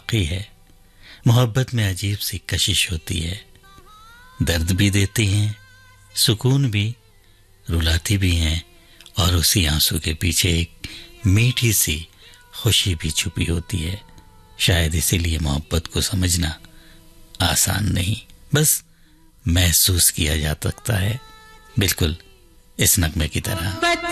वाकई है, मोहब्बत में अजीब सी कशिश होती है। दर्द भी देती हैं, सुकून भी, रुलाती भी हैं, और उसी आंसू के पीछे एक मीठी सी खुशी भी छुपी होती है। शायद इसीलिए मोहब्बत को समझना आसान नहीं, बस महसूस किया जा सकता है, बिल्कुल इस नगमे की तरह।